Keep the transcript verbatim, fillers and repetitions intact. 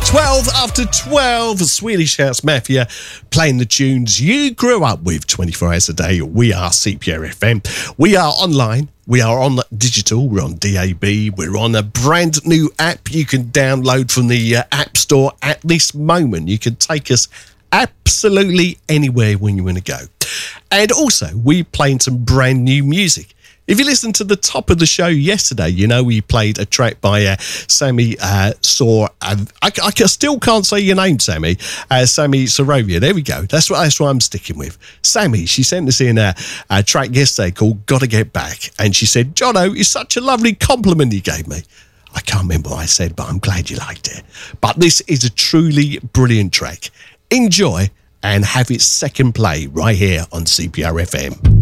twelve after twelve, Swedish House Mafia playing the tunes you grew up with twenty-four hours a day. We are C P R F M. We are online. We are on digital. We're on D A B. We're on a brand new app you can download from the uh, App Store at this moment. You can take us absolutely anywhere when you want to go. And also, we're playing some brand new music. If you listened to the top of the show yesterday, you know we played a track by uh, Sammy uh, Sor. Uh, I, I still can't say your name, Sammy. Uh, Sammy Sorovia. There we go. That's what, that's what I'm sticking with. Sammy, she sent us in a, a track yesterday called Gotta Get Back. And she said, Jono, it's such a lovely compliment you gave me. I can't remember what I said, but I'm glad you liked it. But this is a truly brilliant track. Enjoy and have its second play right here on C P R F M.